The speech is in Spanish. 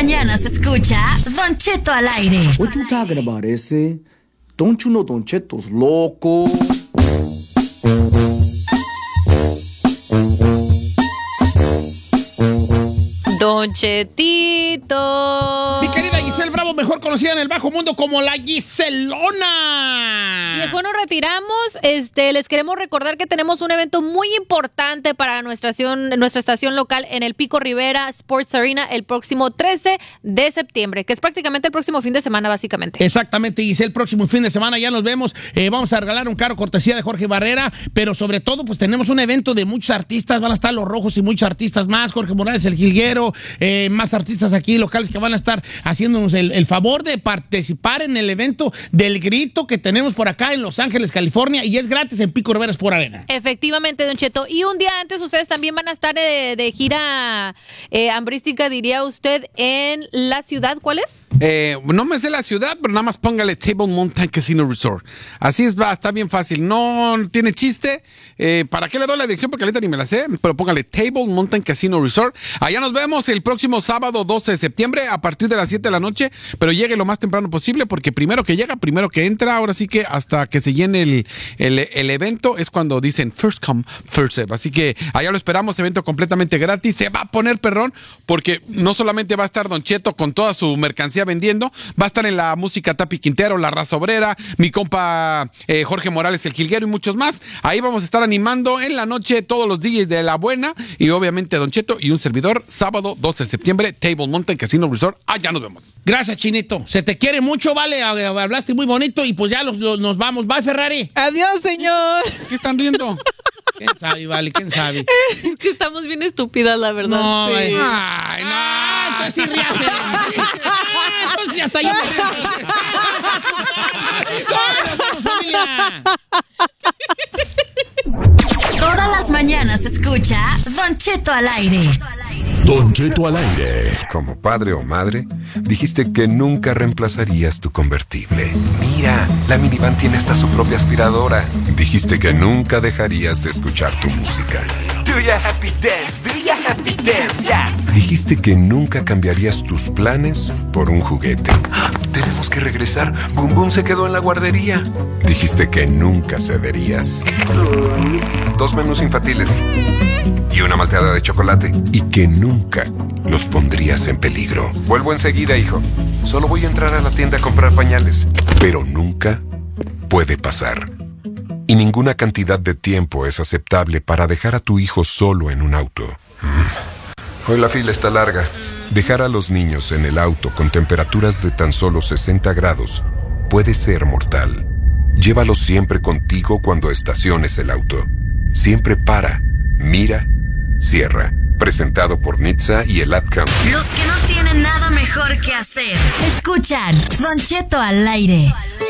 mañanas escucha Don Cheto al aire. What you talking about, ese? Don't you know Don Cheto's loco? Don Chetito. Mi querida Giselle Bravo, mejor conocida en el bajo mundo como la Giselona. Viejo, nos retiramos. Les queremos recordar que tenemos un evento muy importante para nuestra estación local en el Pico Rivera Sports Arena el próximo 13 de septiembre, que es prácticamente el próximo fin de semana, básicamente. Exactamente, Giselle, el próximo fin de semana ya nos vemos. Vamos a regalar un carro cortesía de Jorge Barrera, pero sobre todo, pues tenemos un evento de muchos artistas. Van a estar Los Rojos y muchos artistas más. Jorge Morales, el Jilguero, más artistas aquí locales que van a estar haciéndonos el favor de participar en el evento del grito que tenemos por acá en Los Ángeles, California, y es gratis en Pico Rivera Sport Arena. Efectivamente, Don Cheto. Y un día antes ustedes también van a estar de gira hambrística, diría usted, en la ciudad. ¿Cuál es? No me sé la ciudad, pero nada más póngale Table Mountain Casino Resort. Así es, está bien fácil. No tiene chiste. ¿Para qué le doy la dirección? Porque ahorita ni me la sé. Pero póngale Table Mountain Casino Resort. Allá nos vemos el próximo sábado 12 de septiembre a partir de las 7 de la noche. Pero llegue lo más temprano posible porque primero que llega, primero que entra. Ahora sí que hasta que se llene el evento es cuando dicen first come, first serve. Así que allá lo esperamos, evento completamente gratis. Se va a poner perrón porque no solamente va a estar Don Cheto con toda su mercancía vendiendo, va a estar en la música Tapi Quintero, La Raza Obrera, mi compa Jorge Morales, el Jilguero y muchos más. Ahí vamos a estar animando en la noche todos los DJs de La Buena y obviamente Don Cheto y un servidor, sábado 12 de septiembre, Table Mountain Casino Resort. Allá nos vemos. Gracias, Chinito. Se te quiere mucho, vale. Hablaste muy bonito y pues ya nos vamos. Bye, Ferrari. Adiós, señor. ¿Qué están riendo? ¿Quién sabe, vale? ¿Quién sabe? Es que estamos bien estúpidas, la verdad. No, sí. Ay, no. Entonces sí ríase. Entonces hasta yo me río. ¡Así somos, familia! Todas las mañanas escucha Don Cheto al aire. Don Cheto al aire. Como padre o madre, dijiste que nunca reemplazarías tu convertible. Mira, la minivan tiene hasta su propia aspiradora. Dijiste que nunca dejarías de escuchar tu música. Do ya happy dance, yeah. Dijiste que nunca cambiarías tus planes por un juguete. Tenemos que regresar. Boom Boom se quedó en la guardería. Dijiste que nunca cederías. 2 menús infantiles y una malteada de chocolate. Y que nunca los pondrías en peligro. Vuelvo enseguida, hijo. Solo voy a entrar a la tienda a comprar pañales. Pero nunca puede pasar. Y ninguna cantidad de tiempo es aceptable para dejar a tu hijo solo en un auto. Hoy la fila está larga. Dejar a los niños en el auto con temperaturas de tan solo 60 grados puede ser mortal. Llévalos siempre contigo cuando estaciones el auto. Siempre para, mira, cierra. Presentado por Nitsa y el Ad Council. Los que no tienen nada mejor que hacer, escuchan Don Cheto al aire.